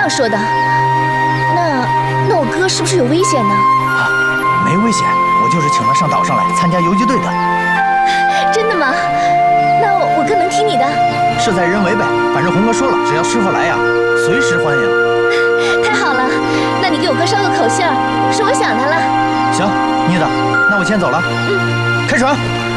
样说的。那我哥是不是有危险呢？ 啊，没危险，我就是请他上岛上来参加游击队的。 真的吗？那我哥能听你的？ 事在人为呗，反正红哥说了，只要师傅来呀，随时欢迎。 太好了，那你给我哥捎个口信儿，说我想他了。 行，妮子，那我先走了。开船。